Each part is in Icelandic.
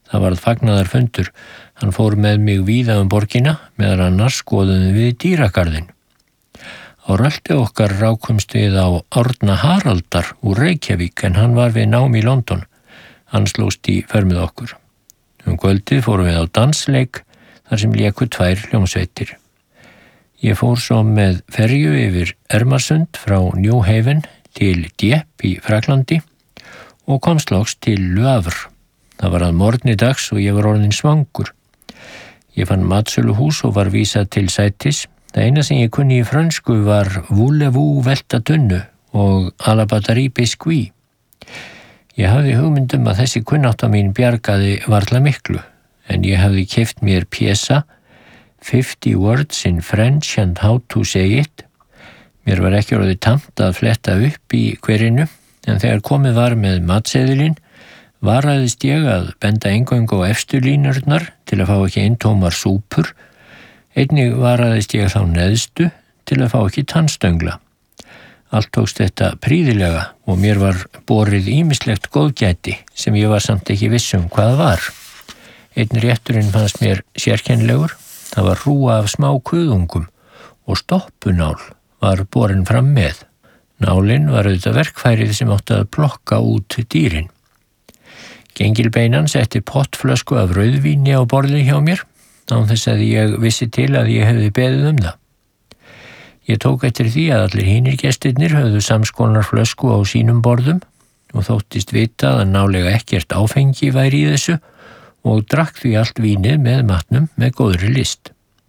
Það varð fagnaðarfundur. Hann fór með mig víða borgina, meðal annars skoðuðum við dýragarðinn. Á rölti okkar rákumst við á Árna Haraldar úr Reykjavík en hann var við nám í London. Hann slóst í för með okkur. Kvöldið fórum við á dansleik þar sem léku 2 hljómsveitir. Ég fór svo með ferju yfir Ermarsund frá New Haven til Dieppe í Fraklandi og komst loks til Le Havre. Það var að morgni dags og ég var orðinn svangur. Ég fann matsöluhús og var vísað til sætis. Það eina sem ég kunni í frönsku var voulez-vous velta tunnu og à la batterie biscuit. Ég hafði hugmyndum að þessi kunnátta mín bjargaði varla miklu, en ég hafði keypt mér pjesa 50 words in French and how to say it. Mér var ekki orðið tamt að fletta upp í hverinu, en þegar komið var með matseðilinn, varaðist ég að benda eingöngu á efstu línurnar til að fá ekki eintómar súpur. Einnig varaðist ég þá neðstu til að fá ekki tannstöngla. Allt tókst þetta prýðilega og mér var borið ýmislegt góðgæti sem ég var samt ekki viss hvað var. Einn rétturinn fannst mér sérkennilegur. Það var hrúga af smá kuðungum og stoppunál var borin fram með. Nálin var auðvitað verkfærið sem átti að plokka út dýrin. Gengilbeinan setti pottflösku af rauðvíni á borðið hjá mér, án þess að ég vissi til að ég hefði beðið það. Ég tók eftir því að allir hinir gestirnir höfðu samskonar flösku á sínum borðum og þóttist vita að nálega ekkert áfengi væri í þessu og drakk því allt vínið með matnum með góðri list.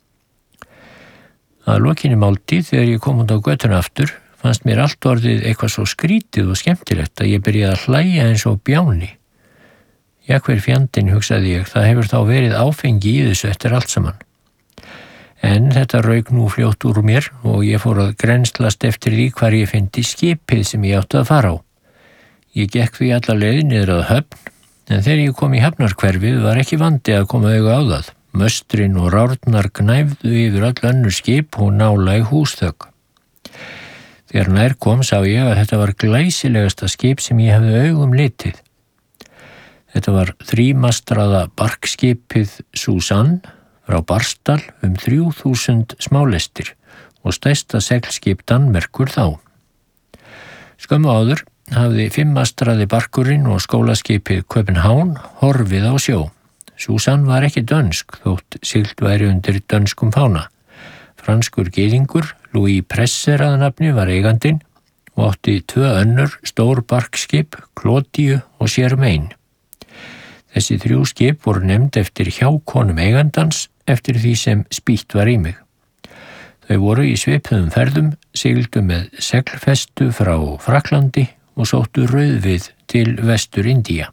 Að lokinni máltíð þegar ég kom út á götuna aftur fannst mér allt orðið eitthvað svo skrítið og skemmtilegt að ég byrjaði að hlæja eins og bjáni. Já, hver fjandinn, hugsaði ég, það hefur þá verið áfengi í þessu eftir allt saman. En þetta rauk nú fljótt úr mér og ég fór að grenslast eftir því hvar ég fyndi skipið sem ég átti að fara á. Ég gekk því alla leið niður að Höfn, en þegar ég kom í Hafnarhverfið var ekki vandi að koma auga á það. Möstrin og rárnar gnæfðu yfir öll önnur skip og nálæg húsþök. Þegar nær kom sá ég að þetta var glæsilegasta skip sem ég hefði augum litið. Þetta var 3-mastraða barkskipið Susanne frá Barstal 3000 smálestir og stærsta seglskip Danmerkur þá. Skömmu áður hafði 5-mastraði barkurinn og skólaskipið København horfið á sjó. Susanne var ekki dönsk þótt siglt væri undir dönskum fána. Franskur gyðingur, Louis Presser að nafni, var eigandinn og átti 2 önnur stór barkskip, Clodiu og Germain. Þessi 3 skip voru nefnd eftir hjákonum eigandans eftir því sem spýtt var í mig. Þau voru í svipuðum ferðum, sigldu með seglfestu frá Fraklandi og sóttu rauðvið til Vestur Indía.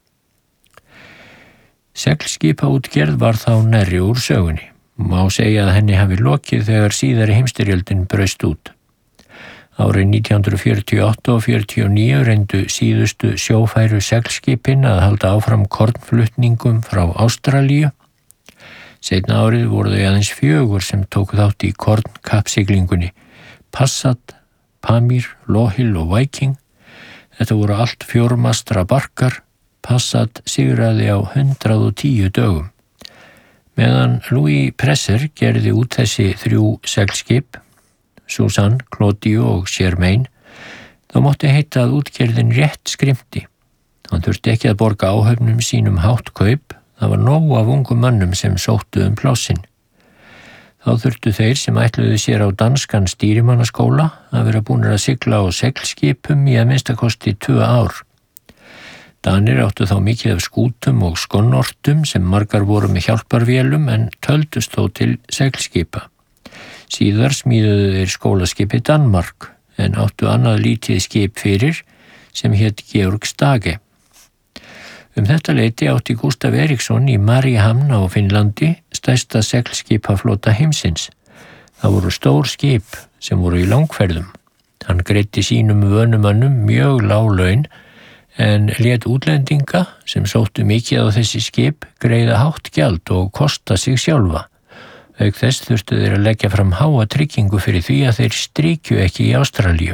Seglskipaútgerð var þá nærri úr sögunni. Má segja að henni hafi lokið þegar síðari heimsstyrjöldin braust út. Árið 1948 og 49 reyndu síðustu sjófæru seglskipin að halda áfram kornflutningum frá Ástralíu. Seinna árið voru þau aðeins 4 sem tóku þátt í kornkappsiglingunni, Passat, Pamir, Lohill og Viking. Þetta voru allt 4-mastra barkar. Passat sigraði á 110 dögum. Meðan Louis Presser gerði út þessi 3 seglskip, Susanne, Clodiu og Germain, þá mátti heita að útgerðin rétt skrimti. Hann þurfti ekki að borga áhöfnum sínum hátt kaup, það var nóg af ungum mönnum sem sóttu plássin. Þá þurftu þeir sem ætluðu sér á danskan stýrimannaskóla að vera búnir að sigla á seglskipum í að minnstakosti 2 ár. Danir áttu þá mikið af skútum og skonnortum sem margar voru með hjálparvélum en töldust þó til seglskipa. Síðar smíðuðu þeir skólaskipið Danmark en áttu annað lítið skip fyrir sem hét Georg Stage. Þetta leyti átti Gustaf Eriksson í Mariehamn á Finnlandi stærsta seglskipaflota heimsins. Það voru stór skip sem voru í langferðum. Hann greiddi sínum vönumönnum mjög lág laun en lét útlendinga sem sóttu mikið á þessi skip greiða hátt gjald og kosta sig sjálfa. Auk þess þurftu þeir að leggja fram háa tryggingu fyrir því að þeir strykju ekki í Ástralíu.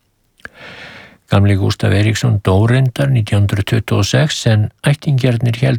Gamli Gustaf Eriksson dó reyndar 1926 en ættingjarnir héldu